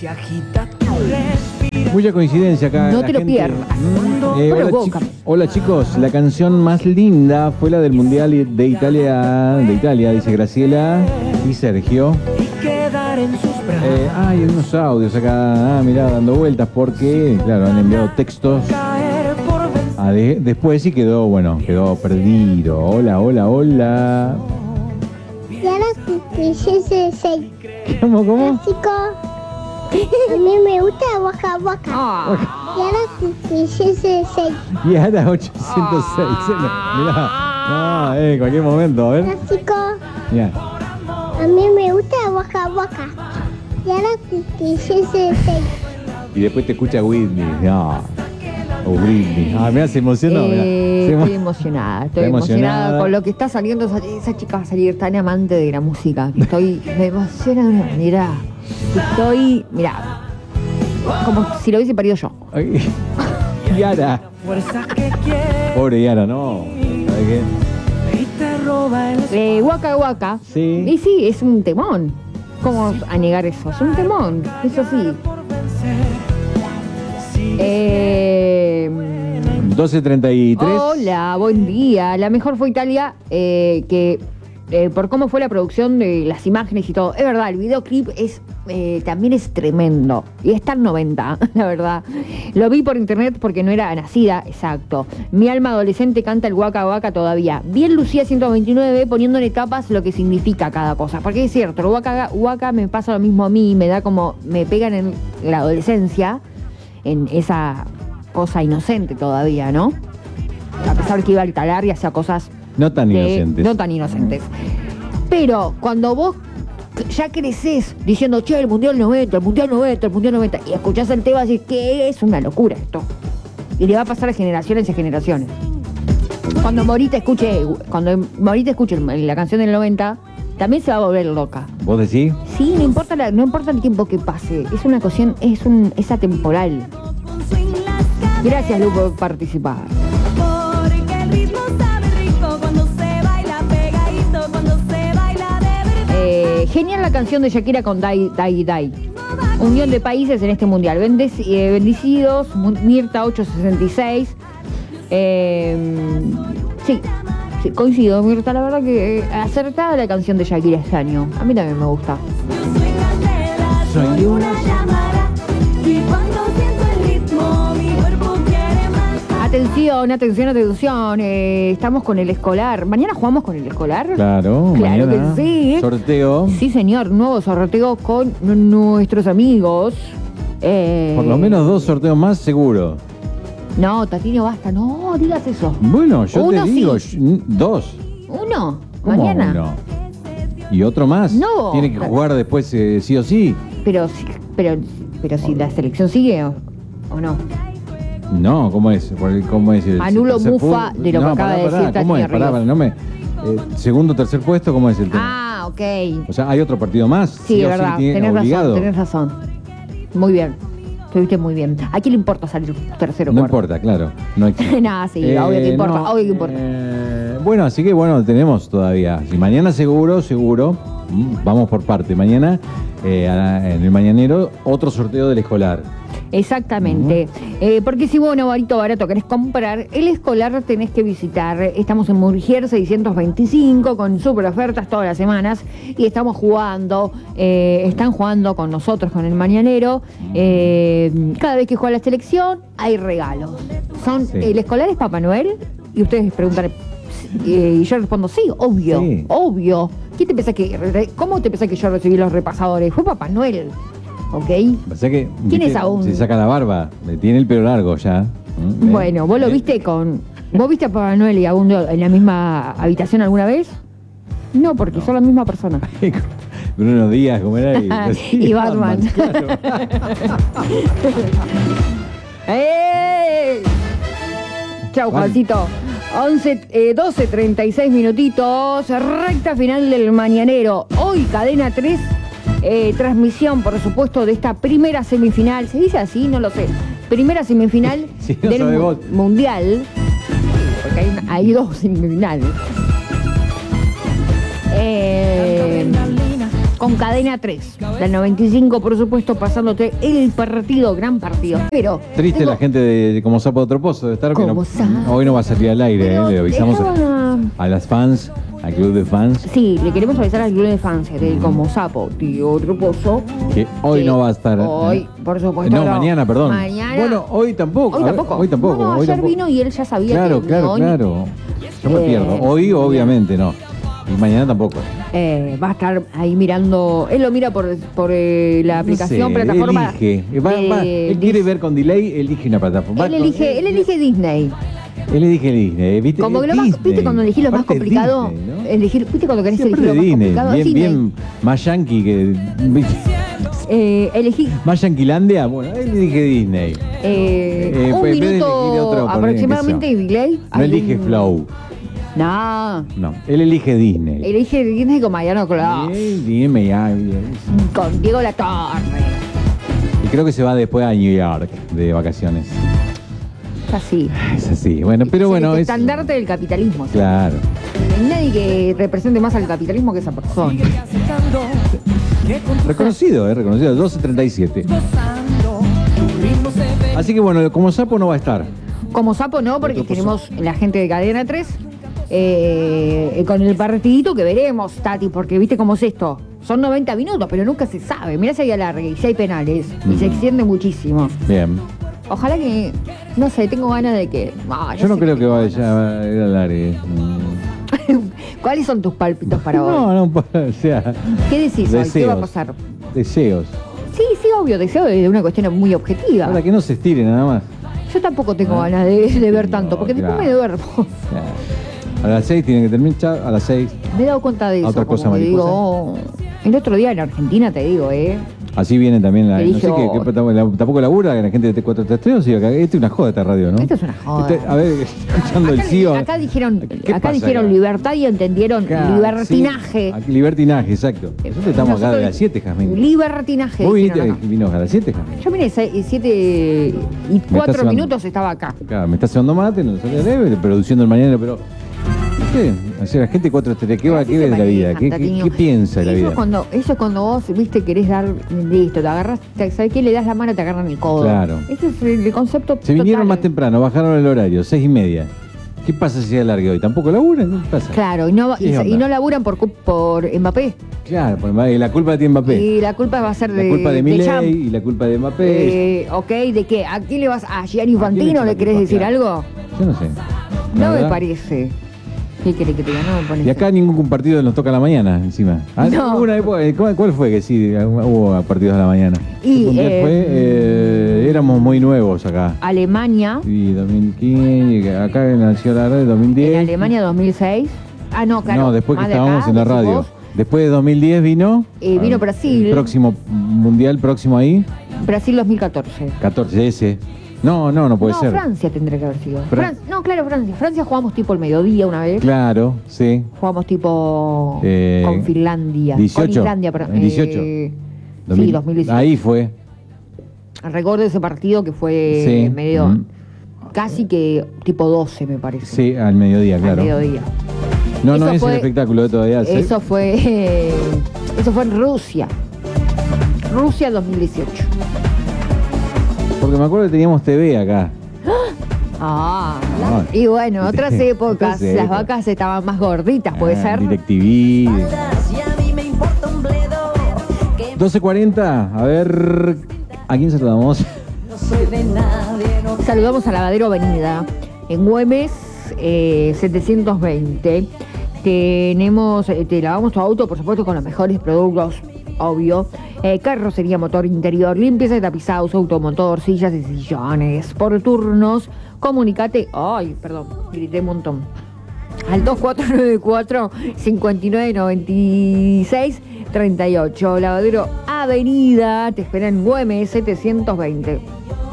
Mucha coincidencia acá. No te lo pierdas. Hola chicos, la canción más linda fue la del Mundial de Italia, dice Graciela y Sergio. Hay unos audios acá, mirá, dando vueltas porque, claro, han enviado textos. Después sí quedó perdido. Hola. Y ahora ¿Cómo? Chico, a mí me gusta Waka Waka. Y ahora Y ahora 806. Mirá, en cualquier momento, a ver. Chico, Ya. a mí me gusta Waka Waka. Y ahora Y después te escucha Whitney. O Whitney. Mirá, se emocionó. Estoy emocionada con lo que está saliendo. Esa chica va a salir tan amante de la música. Me emociona de una manera. Mirá, como si lo hubiese parido yo. Yara. Pobre Yara, no. ¿Sabes qué? Waka Waka. Sí. Y sí, es un temón. ¿Cómo a negar eso? Es un temón, eso sí. 12:33. Hola, buen día. La mejor fue Italia, por cómo fue la producción de las imágenes y todo. Es verdad, el videoclip también es tremendo. Y está en 90, la verdad. Lo vi por internet porque no era nacida, exacto. Mi alma adolescente canta el Waka Waka todavía. Bien Lucía 129 poniendo en etapas lo que significa cada cosa. Porque es cierto, el Waka Waka me pasa lo mismo a mí, me pegan en la adolescencia, en esa cosa inocente todavía, ¿no? A pesar que iba al talar y hacía cosas no tan inocentes. Pero cuando vos ya creces diciendo, che, el Mundial 90, y escuchás el tema y decís, que es una locura esto. Y le va a pasar a generaciones y generaciones. Cuando Morita escuche la canción del 90, también se va a volver loca. ¿Vos decís? Sí, no importa el tiempo que pase. Es una cuestión, es atemporal. Gracias, Lu, por participar. Porque el ritmo sabe rico cuando se baila pegadito, cuando se baila de verdad. Genial la canción de Shakira con Dai Dai Dai. Unión de países en este mundial. Bendecidos, Mirta 866. Sí, coincido, Mirta. La verdad que acertada la canción de Shakira este año. A mí también me gusta. Soy una llamada y cuando siento el ritmo mi cuerpo quiere más. Atención. Estamos con el escolar. ¿Mañana jugamos con el escolar? Claro mañana, que sí. Sorteo. Sí, señor. Nuevo sorteo con nuestros amigos. Por lo menos 2 sorteos más, seguro. No, Tatino, basta. No digas eso. Bueno, yo te digo, sí. 2. ¿Uno? ¿Cómo ¿Mañana? uno? ¿Y otro más? No. Tiene que jugar después sí o sí. Pero si la selección sigue o no. No, ¿cómo es? Anulo mufa de lo que acaba de decir Tati. ¿Cómo es? No me... segundo, tercer puesto, ¿cómo es el tema? Ok. O sea, ¿hay otro partido más? Sí, es verdad. Tenés razón. Muy bien. Estuviste muy bien. ¿A quién le importa salir tercero o No cuarto? importa, claro. No Nada, sí, obvio que importa, obvio que importa. Bueno, así que tenemos todavía. Si mañana seguro, vamos por parte. Mañana, en el mañanero, otro sorteo del escolar. Exactamente. Porque si vos, barato querés comprar, el escolar tenés que visitar. Estamos en Murgier 625 con super ofertas todas las semanas y estamos jugando, están jugando con nosotros, con el mañanero. Cada vez que juega la selección hay regalos. El escolar es Papá Noel y ustedes preguntan, y yo respondo, sí, obvio. ¿Cómo te pensás que yo recibí los repasadores? Fue Papá Noel. ¿Ok? O sea que, ¿Quién es aún? Se saca la barba, tiene el pelo largo ya. Bueno, ¿vos lo viste ¿Vos viste a Papá Noel y a Gundo en la misma habitación alguna vez? No, porque son la misma persona. Bruno Díaz, ¿cómo era? Y Batman. Claro. Chau, Juancito. 12:36 minutitos, recta final del mañanero. Hoy, Cadena 3. Transmisión, por supuesto, de esta primera semifinal. ¿Se dice así? No lo sé. Primera semifinal sí, del Mundial. Porque hay 2 semifinales. con Cadena 3. Del 95, por supuesto, pasándote el partido, gran partido. Pero Triste tengo- la gente de Como Sapo de otro pozo de estar que Como Sapo. hoy no va a salir al aire, Pero le avisamos dejaba- a las fans, al club de fans, Sí, le queremos avisar al club de fans de Como Sapo, tío, otro pozo. que hoy que no va a estar. Hoy, por supuesto. No, mañana, perdón. Mañana. Bueno, hoy tampoco. Hoy a ver, tampoco. hoy tampoco. No, hoy ayer tampoco. vino y él ya sabía Claro, que claro, hoy, claro. Yo me pierdo. Hoy, obviamente, no. Y mañana tampoco. va a estar ahí mirando. Él lo mira por la aplicación, No sé, plataforma. Elige. Él quiere ver con delay, elige una plataforma. Él elige Disney. Él elige Disney. ¿Viste? Como que lo más, Disney. ¿viste cuando elegís lo más Aparte complicado? Disney, ¿no? ¿Viste cuando querés Siempre elegir lo más Disney. complicado? Bien, Disney. bien más yankee que. ¿viste? Elegí Más yanquilandia. Bueno, él elige Disney. un en vez de elegir minuto otro, ponele, aproximadamente qué de delay. No elige Flow. No. No, él elige Disney. Elige Disney con Mariano Clos. Dime ya. Con Diego Latorre. Y creo que se va después a New York de vacaciones. Es así. Es así. Bueno, pero Es bueno. el es estandarte del capitalismo. ¿sí? Claro. No hay nadie que represente más al capitalismo que esa persona. Reconocido, reconocido. 12:37. Así que bueno, Como Sapo no va a estar. Como Sapo no, porque Otro tenemos la gente de Cadena 3 con el partidito que veremos, Tati, porque viste cómo es esto. Son 90 minutos, pero nunca se sabe. Mirá si hay alargue y si hay penales. Y se extiende muchísimo. Bien. Ojalá que, no sé, tengo ganas de que... Yo no creo que vaya a ir al área. ¿Cuáles son tus pálpitos para hoy? No, o sea. ¿Qué decís hoy? ¿Qué va a Deseos. pasar? Deseos. Sí, obvio, deseo de una cuestión muy objetiva. Para que no se estire nada más. Yo tampoco tengo ganas de ver tanto, porque después claro. me duermo. A las 6 tiene que terminar, a las 6. Me he dado cuenta de eso. Otra cosa como que mariposa. digo, el otro día en Argentina, te digo, Así viene también la. Te No sé dije, qué tampoco labura la gente de T433. Sí, acá, esto es una joda esta radio, ¿no? Esto es una joda. A ver, escuchando el CEO. Acá dijeron, ¿Qué pasa acá? libertad y entendieron Acá, libertinaje. sí, aquí, libertinaje, exacto. Nosotros estamos acá de las 7, Jazmín. Libertinaje. Vos dijeron viniste, acá. vino a las 7, Jazmín. Yo vine 7 y 4 cebando. minutos estaba acá. Claro, me está cebando mate, no sé, produciendo el mañana, pero. ¿Qué? O sea, la gente 433, ¿qué Así ve se de la vida? manejan, ¿Qué Tatiño. piensa de la vida? Eso es cuando vos, viste, querés dar, listo, te agarras, ¿sabes qué? Le das la mano, te agarran el codo. Claro. Ese es el concepto Se vinieron total. más temprano, bajaron el horario, 6:30. ¿Qué pasa si se alarga hoy? ¿Tampoco laburan? ¿Qué pasa? Claro, y no, ¿Qué onda? y no laburan por Mbappé. Claro, pues, la culpa la tiene Mbappé. Y la culpa va a ser La culpa de Champ. Milei y la culpa de Mbappé. Ok, ¿de qué? ¿A quién le vas? ¿A Gianni ¿A quién le Infantino echa la le querés culpa? decir Claro. algo? Yo no sé. La No me verdad. parece. ¿Qué querés que te diga? No me parece. Y acá ningún partido nos toca a la mañana, encima. No. Hubo una época, ¿cuál fue que sí hubo partidos a la mañana? Y, ¿Qué mundial fue? Éramos muy nuevos acá. Alemania, Y 2015, acá en la Ciudad de la Radio, 2010. en Alemania 2006. Ah, no, claro. No, después que más de estábamos acá, en la decís radio. vos. Después de 2010 vino. Vino Brasil. El próximo mundial, próximo ahí. Brasil 2014. 14 ese. No puede no, ser. Francia tendría que haber sido. Fran- No, claro, Francia. Francia jugamos tipo el mediodía una vez. Claro, sí. Jugamos tipo Eh, con Finlandia. 18. Con Islandia, perdón. El 18. Sí, 2018. Ahí fue. Recuerdo ese partido que fue Sí. medio. Mm. Casi que tipo 12, me parece. Sí, al mediodía, Al claro. mediodía. No Eso es fue- el espectáculo de todavía. ¿sí? Eso fue en Rusia. Rusia 2018. Porque me acuerdo que teníamos TV acá. Ah, Ah. y bueno, otras épocas, Otras las épocas. vacas estaban más gorditas, puede ser. DirecTV. Y a mí me importa un bledo, que 12:40. A ver. ¿A quién saludamos? no soy de nadie, no Saludamos a Lavadero Avenida, en Güemes 720. Tenemos, te lavamos tu auto, por supuesto, con los mejores productos, obvio. Carrocería, motor interior, limpieza de tapizados, automotor, sillas y sillones. Por turnos, comunicate. Ay, perdón, grité un montón. Al 2494-5996-38. Lavadero Avenida, te espera en Güemes 720.